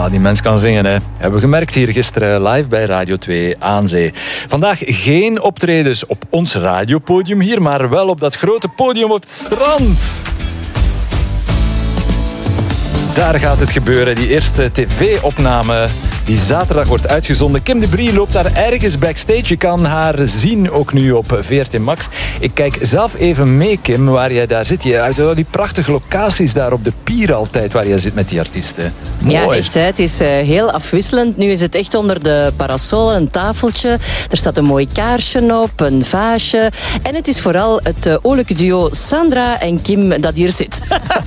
Ja, die mens kan zingen, hè. Hebben we gemerkt hier gisteren live bij Radio 2 aan Zee. Vandaag geen optredens op ons radiopodium hier, maar wel op dat grote podium op het strand. Daar gaat het gebeuren, die eerste tv-opname die zaterdag wordt uitgezonden. Kim de Brie loopt daar ergens backstage. Je kan haar zien, ook nu op VRT Max. Ik kijk zelf even mee, Kim, waar jij daar zit. Je uit al die prachtige locaties daar op de pier altijd, waar jij zit met die artiesten. Mooi. Ja, echt. Hè. Het is heel afwisselend. Nu is het echt onder de parasol, een tafeltje. Er staat een mooi kaarsje op, een vaasje. En het is vooral het oorlijke duo Sandra en Kim dat hier zit.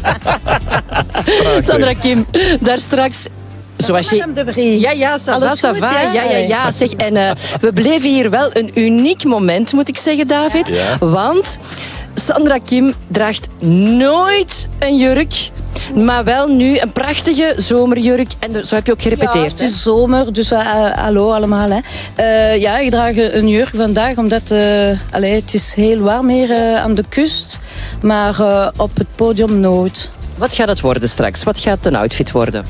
Sandra, Kim, daar straks... Zoals je... Madame de Brie. Ja, alles ça goed, va. ja? Ja. Zeg, en we beleven hier wel een uniek moment, moet ik zeggen, David. Ja. Want Sandra Kim draagt nooit een jurk, maar wel nu een prachtige zomerjurk. En zo heb je ook gerepeteerd. Ja, het is zomer, dus hallo allemaal. Hè. Ja, ik draag een jurk vandaag, omdat het is heel warm hier aan de kust. Maar op het podium nooit. Wat gaat het worden straks? Wat gaat een outfit worden?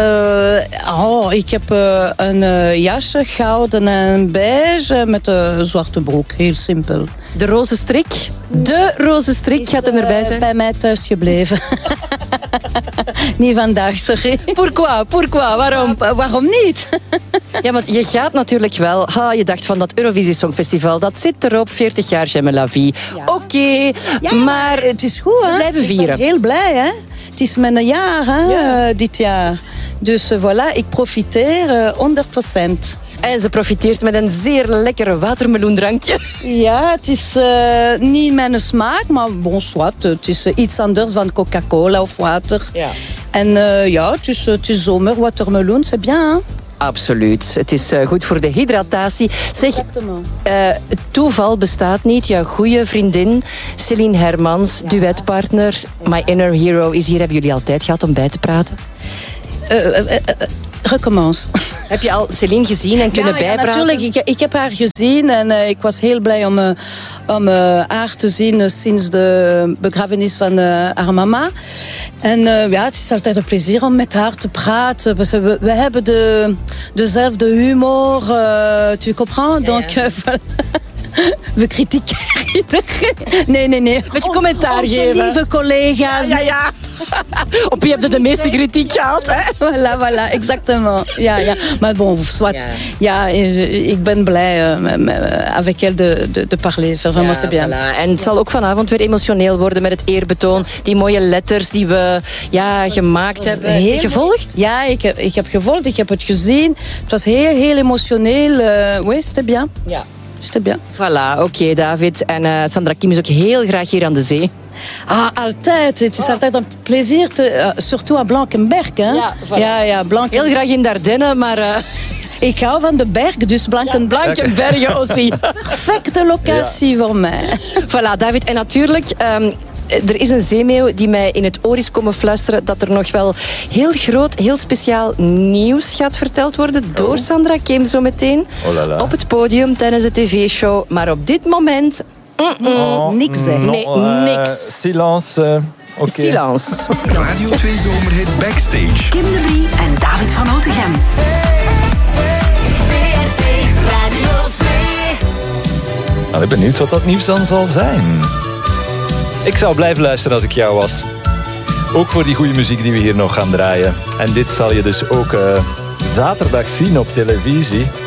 Ik heb een jasje, gouden en beige met een zwarte broek. Heel simpel. De roze strik? De roze strik gaat er erbij zijn? Bij mij thuis gebleven. Niet vandaag, sorry. Pourquoi? Waarom? Waarom niet? Ja, want je gaat natuurlijk wel... je dacht van dat Eurovisie Songfestival, dat zit erop. 40 jaar J'aime la vie. Ja. Oké, maar het is goed, hè? we blijven vieren. Ik ben heel blij, hè? Het is mijn jaar, hè, dit jaar. Dus voilà, ik profiteer 100%. En ze profiteert met een zeer lekker watermeloendrankje. Ja, het is niet mijn smaak, maar bon, soit. Het is iets anders van Coca-Cola of water. Ja. En het is zomer, watermeloen, c'est bien, hè? Absoluut. Het is goed voor de hydratatie. Zeg, toeval bestaat niet. Jouw goede vriendin, Céline Hermans, duetpartner, My Inner Hero, is hier. Hebben jullie altijd gehad om bij te praten? Recommence. Heb je al Céline gezien en kunnen bijpraten? Ja, natuurlijk. Ik heb haar gezien en ik was heel blij om haar te zien sinds de begrafenis van haar mama. En het is altijd een plezier om met haar te praten. We hebben dezelfde humor, tu comprends? Donc, we kritiseren iedereen. Nee. Beetje commentaar geven. Lieve collega's. Ja. Op wie heb je de meeste kritiek gehad? Hè? Voilà, exactement. Ja. Maar bon, soit. Ja, ik ben blij avec elle de parler. Vraiment, c'est bien. Voilà. En het zal ook vanavond weer emotioneel worden met het eerbetoon. Die mooie letters die we gemaakt hebben. Heb je gevolgd? Ja, ik heb gevolgd. Ik heb het gezien. Het was heel emotioneel. Oui, c'était bien. Ja. C'était bien. Voilà, oké, David. En Sandra Kim is ook heel graag hier aan de zee. Altijd. Het is altijd een plezier, surtout à Blankenberg. Hè? Ja, voilà. Ja, Blankenberg. Heel graag in Dardenne, maar... Ik hou van de berg, dus Blankenbergen aussi. Perfecte locatie voor mij. Voilà, David. En natuurlijk... er is een zeemeeuw die mij in het oor is komen fluisteren dat er nog wel heel groot, heel speciaal nieuws gaat verteld worden door Sandra Kim zo meteen op het podium tijdens de tv-show. Maar op dit moment... niks zeggen. Nee, niks. Silence. Okay. Silence. Radio 2 Zomerhit Backstage. Kim de Brie en David van Otegem. VRT Radio 2. Nou, ik ben benieuwd wat dat nieuws dan zal zijn. Ik zou blijven luisteren als ik jou was. Ook voor die goede muziek die we hier nog gaan draaien. En dit zal je dus ook zaterdag zien op televisie.